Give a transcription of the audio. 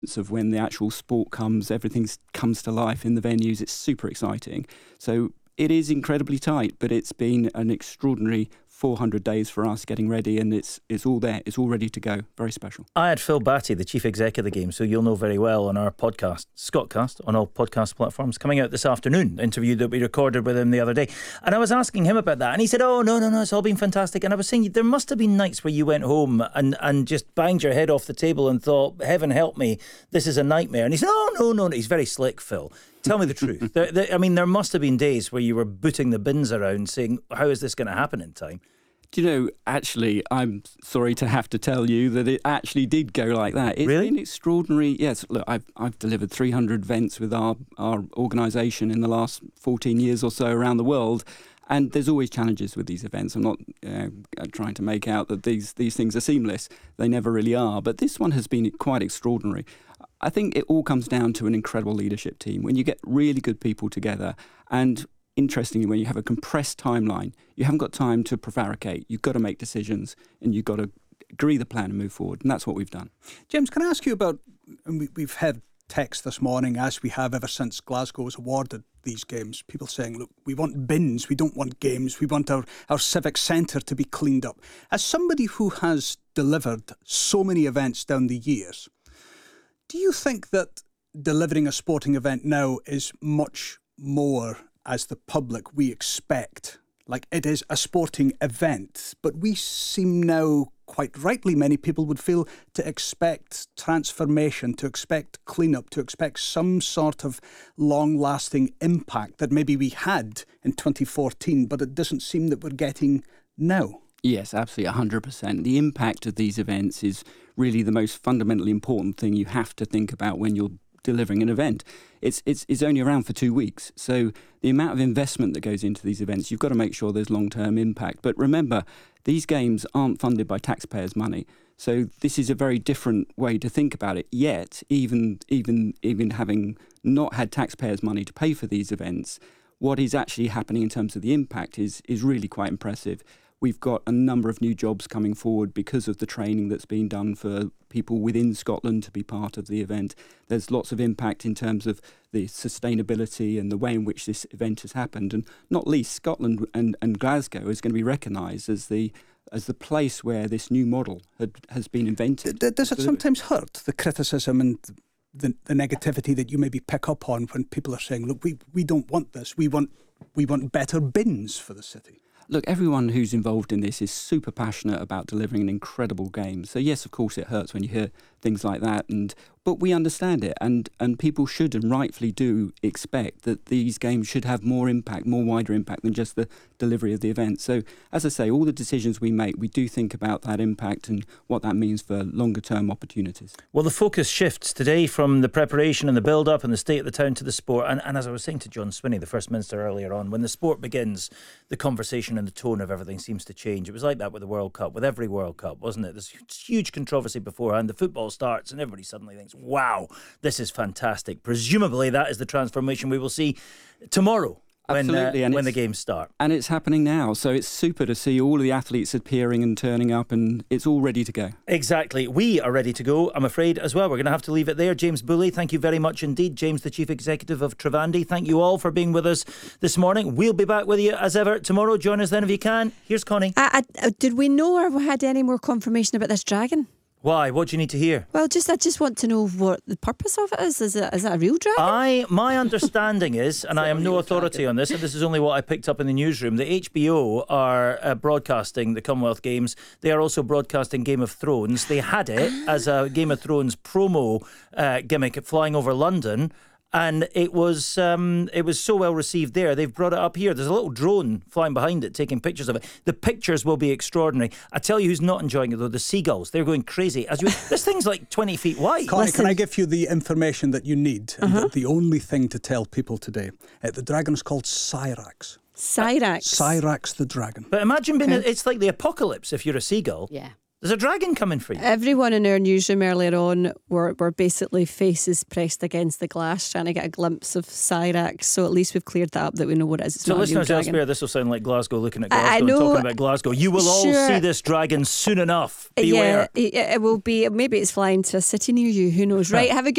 of when the actual sport comes, everything comes to life in the venues. It's super exciting. So it is incredibly tight, but it's been an extraordinary 400 days for us getting ready, and it's all there. It's all ready to go. Very special. I had Phil Batty, the chief exec of the Games, who you'll know very well, on our podcast, Scottcast, on all podcast platforms, coming out this afternoon, interview that we recorded with him the other day. And I was asking him about that, and he said, oh, no, it's all been fantastic. And I was saying, there must have been nights where you went home and just banged your head off the table and thought, heaven help me, this is a nightmare. And he said, oh, no. He's very slick, Phil. Tell me the truth. There must have been days where you were booting the bins around saying, how is this going to happen in time? Do you know, actually, I'm sorry to have to tell you that it actually did go like that. It's really? been extraordinary. Yes, look, I've delivered 300 events with our organisation in the last 14 years or so around the world. And there's always challenges with these events. I'm not trying to make out that these things are seamless. They never really are. But this one has been quite extraordinary. I think it all comes down to an incredible leadership team. When you get really good people together, and interestingly, when you have a compressed timeline, you haven't got time to prevaricate. You've got to make decisions, and you've got to agree the plan and move forward. And that's what we've done. James, can I ask you about, and we've had text this morning, as we have ever since Glasgow was awarded these games, people saying, look, we want bins, we don't want games, we want our civic centre to be cleaned up. As somebody who has delivered so many events down the years, do you think that delivering a sporting event now is much more, as the public, we expect? Like, it is a sporting event, but we seem now, quite rightly, many people would feel, to expect transformation, to expect clean-up, to expect some sort of long-lasting impact that maybe we had in 2014, but it doesn't seem that we're getting now. Yes, absolutely, 100%. The impact of these events is really the most fundamentally important thing you have to think about when you're delivering an event. It's only around for 2 weeks. So the amount of investment that goes into these events, you've got to make sure there's long-term impact. But remember, these games aren't funded by taxpayers' money. So this is a very different way to think about it. Yet, even having not had taxpayers' money to pay for these events, what is actually happening in terms of the impact is really quite impressive. We've got a number of new jobs coming forward because of the training that's been done for people within Scotland to be part of the event. There's lots of impact in terms of the sustainability and the way in which this event has happened. And not least, Scotland and Glasgow is going to be recognised as the place where this new model has been invented. Does it sometimes hurt, the criticism and the negativity that you maybe pick up on when people are saying, look, we don't want this, we want better bins for the city? Look, everyone who's involved in this is super passionate about delivering an incredible game. So yes, of course it hurts when you hear things like that, but we understand it, and people should and rightfully do expect that these games should have more impact, more wider impact than just the delivery of the event. So as I say, all the decisions we make, we do think about that impact and what that means for longer term opportunities. Well, the focus shifts today from the preparation and the build-up and the state of the town to the sport. And as I was saying to John Swinney, the First Minister, earlier on, when the sport begins, the conversation and the tone of everything seems to change. It was like that with the World Cup, with every World Cup, wasn't it? There's huge controversy beforehand. The football starts and everybody suddenly thinks, wow, this is fantastic. Presumably that is the transformation we will see tomorrow. When the games start. And it's happening now. So it's super to see all of the athletes appearing and turning up, and it's all ready to go. Exactly. We are ready to go, I'm afraid, as well. We're going to have to leave it there. James Bully, thank you very much indeed. James, the Chief Executive of Trivandi, thank you all for being with us this morning. We'll be back with you as ever tomorrow. Join us then if you can. Here's Connie. Did we know or had any more confirmation about this dragon? Why? What do you need to hear? Well, I just want to know what the purpose of it is. Is it a real dragon? My understanding is, and I am no authority on this, and this is only what I picked up in the newsroom, the HBO are broadcasting the Commonwealth Games. They are also broadcasting Game of Thrones. They had it as a Game of Thrones promo gimmick flying over London. And it was so well received there. They've brought it up here. There's a little drone flying behind it, taking pictures of it. The pictures will be extraordinary. I tell you who's not enjoying it, though, the seagulls. They're going crazy. This thing's like 20 feet wide. Connie, can I give you the information that you need? And the only thing to tell people today. The dragon is called Cyrax. Cyrax? Cyrax the dragon. But imagine it's like the apocalypse if you're a seagull. Yeah. There's a dragon coming for you. Everyone in our newsroom earlier on were basically faces pressed against the glass trying to get a glimpse of Cyrax. So at least we've cleared that up, that we know what it is. It's so not listeners elsewhere, this will sound like Glasgow looking at Glasgow and talking about Glasgow. You will all see this dragon soon enough. Beware. Yeah, it will be. Maybe it's flying to a city near you. Who knows? Right, have a good